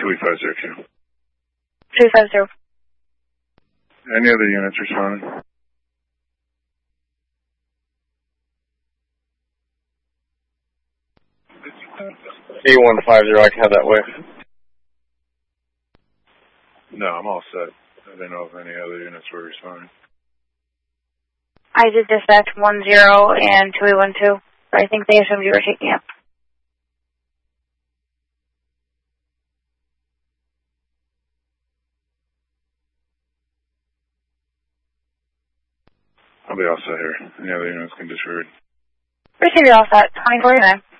2850. 350. Any other units responding? E150, I can head that way. No, I'm all set. I didn't know if any other units were responding. I did dispatch 10 and 2812, but I think they assumed you were taking it. I'll be all set here. Any other units can disregard. Receive you all set, 2049.